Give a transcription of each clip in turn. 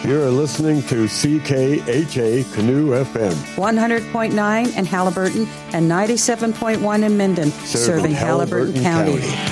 You're listening to CKHA Canoe FM. 100.9 in Haliburton and 97.1 in Minden, serving Haliburton County.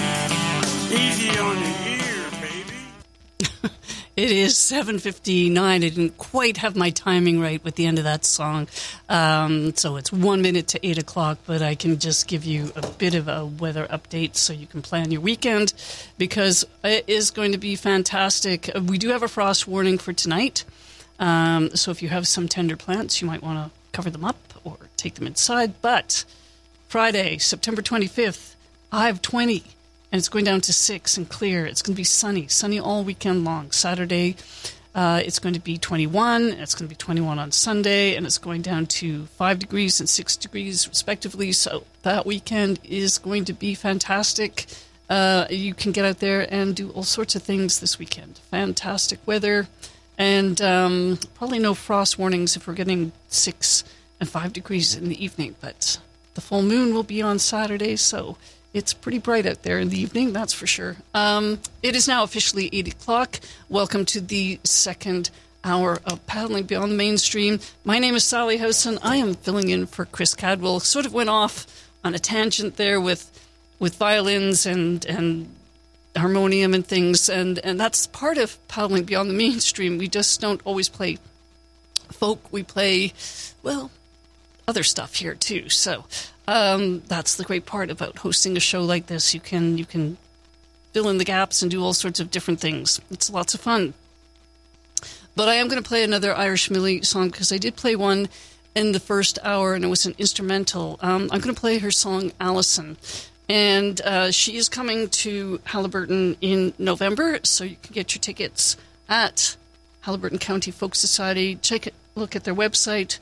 Easy on the ear, baby. It is 7:59. I didn't quite have my timing right with the end of that song. So it's 1 minute to 8 o'clock, but I can just give you a bit of a weather update so you can plan your weekend, because it is going to be fantastic. We do have a frost warning for tonight. So if you have some tender plants, you might want to cover them up or take them inside. But Friday, September 25th, I have 20. And it's going down to 6 and clear. It's going to be sunny all weekend long. Saturday, it's going to be 21. It's going to be 21 on Sunday, and it's going down to 5 degrees and 6 degrees, respectively. So that weekend is going to be fantastic. You can get out there and do all sorts of things this weekend. Fantastic weather, and probably no frost warnings if we're getting 6 and 5 degrees in the evening. But the full moon will be on Saturday, so it's pretty bright out there in the evening, that's for sure. It is now officially 8 o'clock. Welcome to the second hour of Paddling Beyond the Mainstream. My name is Sally Howson. I am filling in for Chris Cadwell. Sort of went off on a tangent there with violins and harmonium and things, and that's part of Paddling Beyond the Mainstream. We just don't always play folk. We play, well, other stuff here too. So that's the great part about hosting a show like this. You can fill in the gaps and do all sorts of different things. It's lots of fun. But I am going to play another Irish Millie song, because I did play one in the first hour, and it was an instrumental. I'm going to play her song, Allison. And she is coming to Haliburton in November, so you can get your tickets at Haliburton County Folk Society. Look at their website,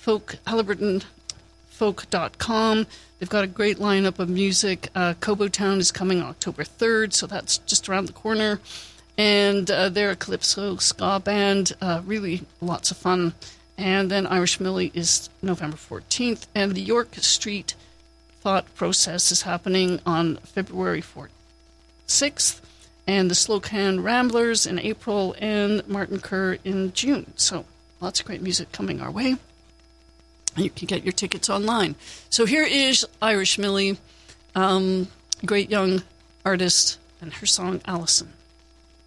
haliburtonfolk.com. They've got a great lineup of music. Cobo Town is coming October 3rd, so that's just around the corner. And they're a Calypso ska band. Really lots of fun. And then Irish Millie is November 14th. And the York Street Thought Process is happening on February 6th. And the Slocan Ramblers in April, and Martin Kerr in June. So lots of great music coming our way. You can get your tickets online. So here is Irish Millie, great young artist, and her song, Allison.